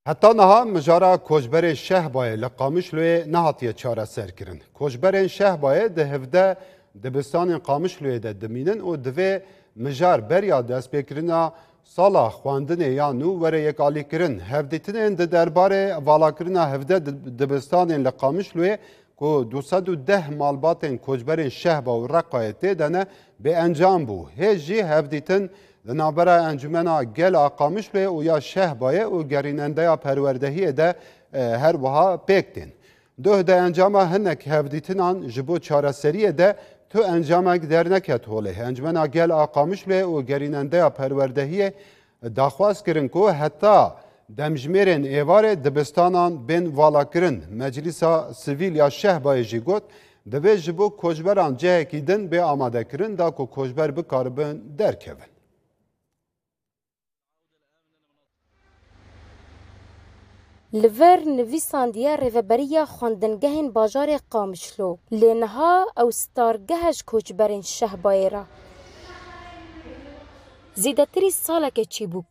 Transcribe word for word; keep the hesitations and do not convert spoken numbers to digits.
حتی نها مجارا کوچبر شهبای لقامشلوی نهاتیه چاره سر کرن. کوچبرین شهبای ده هفده دبستان قامشلوی ده دمینن و دوی مجار بریا دست بکرنا سالا خواندن یا نو وره یک آلی کرن. هفدیتن ده درباره والا کرنا هفده دبستان لقامشلوی که دوصد و ده مالباتن کوچبرین شهبا و رقایته دنه به انجام بو. هجی هفدیتن لنابرا انجمنا گل آقامشلوی و یا شهبای و گریننده پروردهی ده هر وها پیکتین. دوه ده انجام هنک هفدیتنان جبو چاره سریه ده تو انجامک در نکت هوله. انجمنا گل آقامشلوی و گریننده پروردهی داخواست کرن که حتی دمجمیرن ایوار دبستانان بین والا کرن. مجلسا سویل یا شهبای جی گوت دوی جبو کوچبران جه کیدن به آماده کرن دا که کوچبر بکاربن درکوین. لور نویساندیه ریوبریه خواندنگهین باجار قامشلو لینها او ستارگهش کوچبرین شهبای را زیدتری سالک چی بو